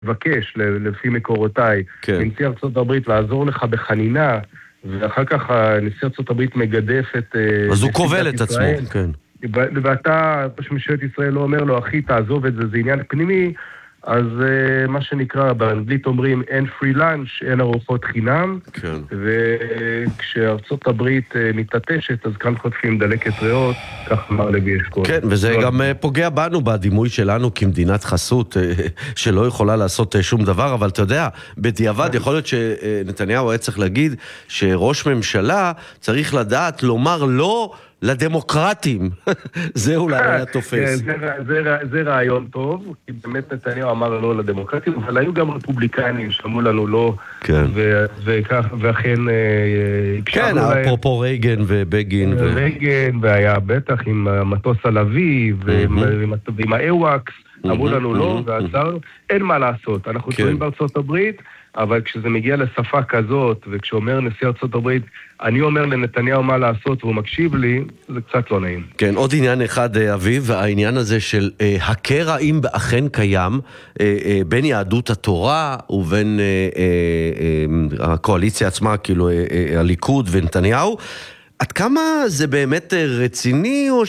לבקש, לפי מקורותיי, נשיא ארצות הברית לעזור לך בחנינה, ואחר כך נשיא ארצות הברית מגדף את... אז הוא כובל את עצמו, כן. ואתה, ממשלת ישראל לא אומר לו, אחי, תעזוב את זה, זה עניין פנימי, אז מה שנקרא, באנגלית אומרים, אין פרי לאנץ', אין ארוחות חינם, כן. וכשארצות הברית מתעטשת, אז כאן חוטפים דלקת ריאות, כך אמר לוי אשכול. כן, וזה גם פוגע בנו בדימוי שלנו כמדינת חסות, שלא יכולה לעשות שום דבר, אבל אתה יודע, בדיעבד יכול להיות שנתניהו היה צריך להגיד, שראש ממשלה צריך לדעת לומר לא, לדמוקרטים, זה אולי היה תופס. זה רעיון טוב, כי באמת נתניהו אמר לא לדמוקרטים, אבל היו גם רפובליקנים שאמרו לנו לא, ואכן... כן, אפרופו רייגן ובגין. רייגן, והיה בטח עם המטוס הלוי, ועם האיוואקס, אמרו לנו לא, ועצרנו. אין מה לעשות, אנחנו תלויים בארצות הברית, אבל כשזה מגיע לשפה כזאת, וכשאומר נשיא ארצות הברית, אני אומר לנתניהו מה לעשות, והוא מקשיב לי, זה קצת לא נעים. כן, עוד עניין אחד, אביב, העניין הזה של הקרע, אם אכן קיים, בין יהדות התורה ובין הקואליציה עצמה, כאילו הליכוד ונתניהו, עד כמה זה באמת רציני, או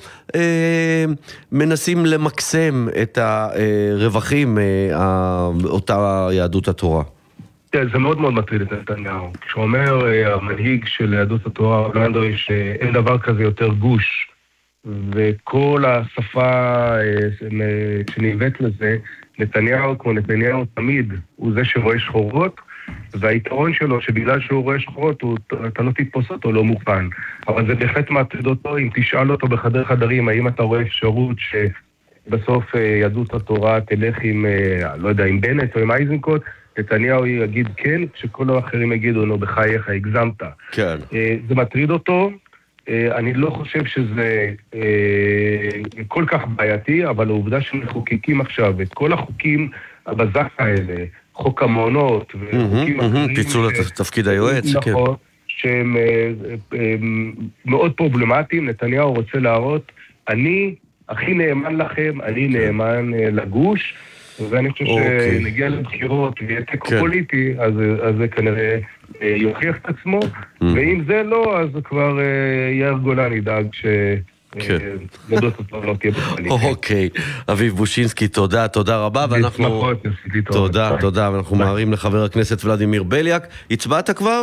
שמנסים למקסם את הרווחים אותה יהדות התורה? זה מאוד מאוד מטריד את נתניהו. כשאומר המנהיג של יהדות התורה, לנדוי, שאין דבר כזה יותר גוש, וכל השפה שנלווית לזה, נתניהו, כמו נתניהו תמיד, הוא זה שרואה שחורות, והיתרון שלו, שבגלל שהוא רואה שחורות, אתה לא תתפוס אותו, לא מוכן. אבל זה בהחלט מטריד אותו, אם תשאל אותו בחדר חדרים, האם אתה רואה אפשרות שבסוף יהדות התורה תלך עם, לא יודע, עם בנט או עם אייזנקוט, נתניהו יגיד כן, כשכל האחרים יגידו, נו, בחייך, הגזמת. כן. זה מטריד אותו, אני לא חושב שזה כל כך בעייתי, אבל העובדה שמחוקקים עכשיו את כל החוקים הבזק האלה, חוק המעונות וחוקים אחרים... פיצול תפקיד היועץ, כן. שהם מאוד פרובלמטיים, נתניהו רוצה להראות, אני הכי נאמן לכם, אני נאמן לגוש, ואני חושב שנגיע לבחירות ויהיה תיקו פוליטי, אז זה כנראה יוכיח את עצמו, ואם זה לא, אז כבר יאיר גולן ידאג נדות אותו לא תהיה בכלל. אוקיי, אביב בושינסקי, תודה רבה, ואנחנו... תודה, ואנחנו מערים לחבר הכנסת ולדימיר בליאק. הצבעת כבר?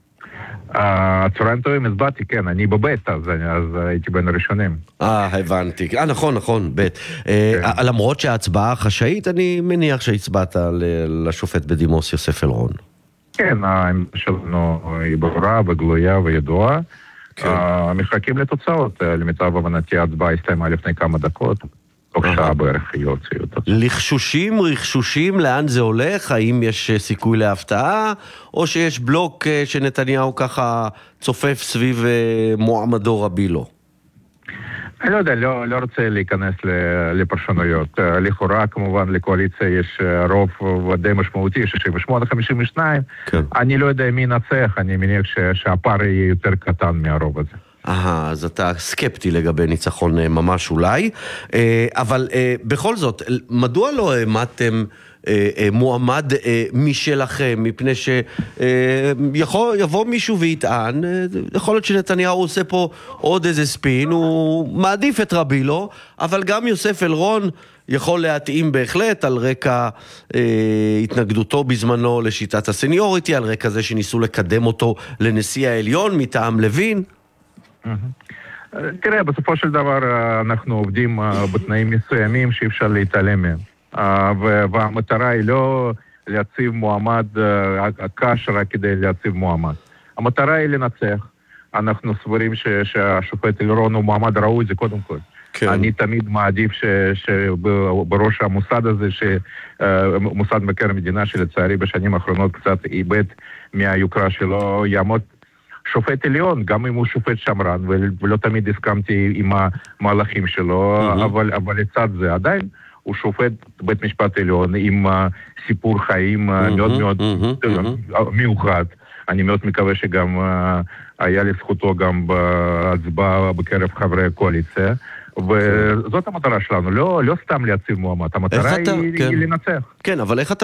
צהריים טובים, הצבעתי, כן, אני בבית, אז הייתי בין הראשונים. הבנתי. נכון, בית. למרות שההצבעה חשאית, אני מניח שהצבעת לשופט בדימוס יוסף אלרון. כן, העמדה שלנו היא ברורה וגלויה וידועה. מחכים לתוצאות, למיטב הבנתי ההצבעה הסתיימה לפני כמה דקות. תוך שעה בערך יוצאו אותה. רכשושים, לאן זה הולך? האם יש סיכוי להפתעה? או שיש בלוק שנתניהו ככה צופף סביב מועמדו רבי לו? אני לא יודע, לא רוצה להיכנס לפרשנויות. לכאורה, כמובן, לקואליציה יש רוב די משמעותי, 68-52. כן. אני לא יודע מי ינצח, אני מניח שהפער יהיה יותר קטן מהרוב הזה. אז אתה סקפטי לגבי ניצחון ממש אולי, אבל בכל זאת, מדוע לא העמדתם מועמד משלכם, מפני שיבוא מישהו ויטען, יכול להיות שנתניהו עושה פה עוד איזה ספין, הוא מעדיף את רבי לו, אבל גם יוסף אלרון יכול להתאים בהחלט על רקע התנגדותו בזמנו לשיטת הסניוריטי, על רקע זה שניסו לקדם אותו לנשיא העליון מטעם לוין. תראה, בסופו של דבר אנחנו עובדים בתנאים מסוימים שאי אפשר להתעלם מהם. והמטרה היא לא להציב מועמד הקש רק כדי להציב מועמד. המטרה היא לנצח. אנחנו סבורים שהשופט אלרון הוא מועמד ראוי, זה קודם כל. כן. אני תמיד מעדיף שבראש המוסד הזה, מוסד מבקר המדינה שלצערי בשנים האחרונות קצת איבד מהיוקרה שלו, יעמוד שופט עליון, גם אם הוא שופט שמרן, ולא תמיד הסכמתי עם המהלכים שלו, אבל לצד זה עדיין הוא שופט בית משפט עליון עם סיפור חיים מאוד מאוד מיוחד. אני מאוד מקווה שגם היה לזכותו גם בהצבעה בקרב חברי הקואליציה, וזאת המטרה שלנו, לא סתם להציב מועמד, המטרה היא לנצח. כן, אבל איך אתה